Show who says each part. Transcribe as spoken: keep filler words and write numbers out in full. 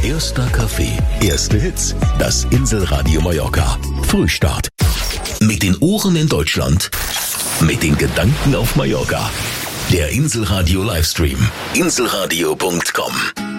Speaker 1: Erster Kaffee, erste Hits. Das Inselradio Mallorca. Frühstart. Mit den Ohren in Deutschland. Mit den Gedanken auf Mallorca. Der Inselradio Livestream. inselradio punkt com